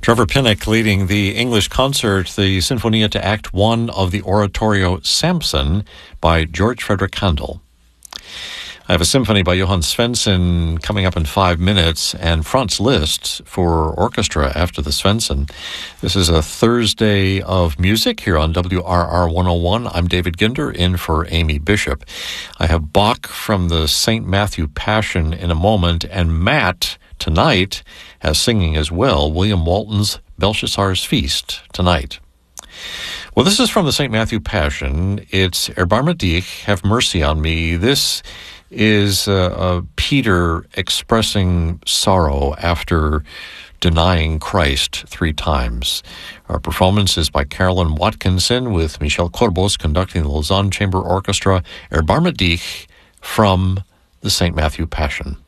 Trevor Pinnock leading the English concert, the Sinfonia to Act 1 of the oratorio Samson by George Frederick Handel. I have a symphony by Johann Svensson coming up in 5 minutes, and Franz Liszt for orchestra after the Svensson. This is a Thursday of music here on WRR 101. I'm David Ginder, in for Amy Bishop. I have Bach from the St. Matthew Passion in a moment, and Matt tonight has singing as well, William Walton's Belshazzar's Feast tonight. Well, this is from the St. Matthew Passion. It's Erbarme dich, have mercy on me. This is Peter expressing sorrow after denying Christ 3 times. Our performance is by Carolyn Watkinson with Michel Corbos conducting the Lausanne Chamber Orchestra. Erbarme dich from the St. Matthew Passion.